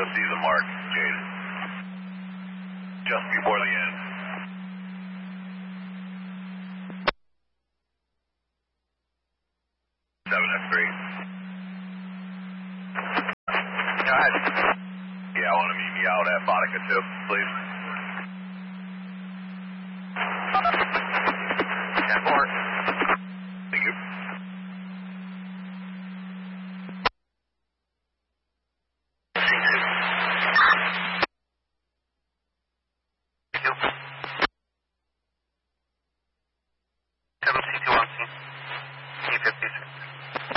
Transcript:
you'll see the mark, Jade. Just before the end. Go ahead. Yeah, I want to meet me out at Vodka Tip, please. 10-4. Thank you.